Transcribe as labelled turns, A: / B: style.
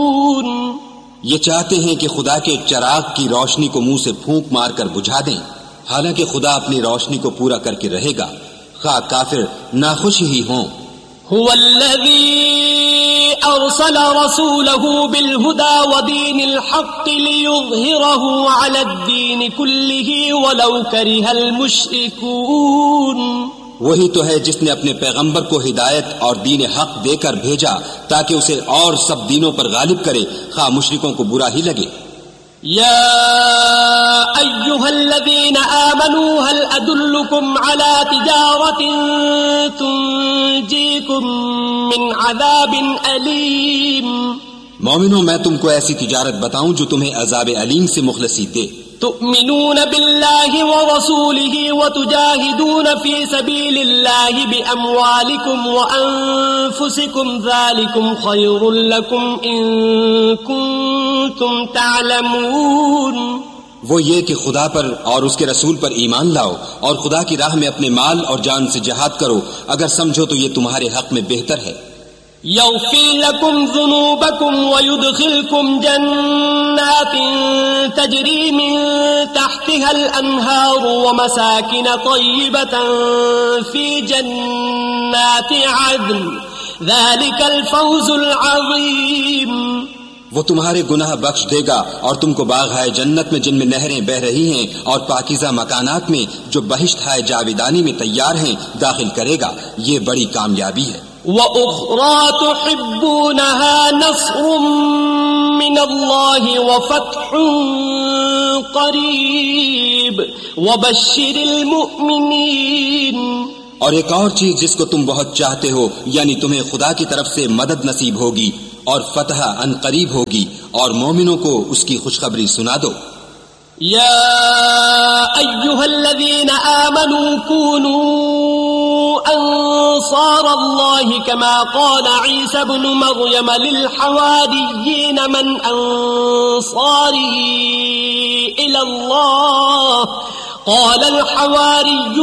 A: یہ چاہتے ہیں کہ خدا کے چراغ کی روشنی کو منہ سے پھونک مار کر بجھا دیں، حالانکہ خدا اپنی روشنی کو پورا کر کے رہے گا، خواہ کافر ناخوش ہی ہوں۔
B: هو الذي أرسل رسوله بالهدى ودين الحق ليظهره على الدين كله ولو كره المشركون۔
A: وہی تو ہے جس نے اپنے پیغمبر کو ہدایت اور دین حق دے کر بھیجا تاکہ اسے اور سب دینوں پر غالب کرے، خواہ مشرکوں کو برا ہی لگے۔
B: يا أيها الذين آمنوا هل أدلكم على تجارة تنجيكم من عذاب أليم؟
A: مومنوں، میں تم کو ایسی تجارت بتاؤں جو تمہیں عذاب علیم سے مخلصی دے۔
B: تؤمنون بالله ورسوله وتجاهدون في سبيل الله بأموالكم وأنفسكم ذلكم خير لكم إن كنتم تعلمون۔
A: وہ یہ کہ خدا پر اور اس کے رسول پر ایمان لاؤ اور خدا کی راہ میں اپنے مال اور جان سے جہاد کرو، اگر سمجھو تو یہ تمہارے حق میں بہتر ہے۔
B: يغفر لكم ذنوبكم ويدخلكم جنات تجري من تحتها الأنهار ومساكن طيبة في جنات عدن ذلك الفوز العظيم۔
A: وہ تمہارے گناہ بخش دے گا اور تم کو باغ ہے جنت میں جن میں نہریں بہ رہی ہیں اور پاکیزہ مکانات میں جو بہشت ہے جاویدانی میں تیار ہیں داخل کرے گا، یہ بڑی کامیابی ہے۔
B: وَأُخْرَى تُحِبُّونَهَا نَصْرٌ مِّنَ اللَّهِ وَفَتْحٌ قَرِيبٌ وَبَشِّرِ الْمُؤْمِنِينَ۔
A: اور ایک اور چیز جس کو تم بہت چاہتے ہو، یعنی تمہیں خدا کی طرف سے مدد نصیب ہوگی اور فتح ان قریب ہوگی، اور مومنوں کو اس کی خوشخبری سنا دو۔
B: يا أيها الذين آمنوا كونوا أنصار الله كما قال عيسى بن مريم للحواريين من أنصاري إلى الله قال الحواريون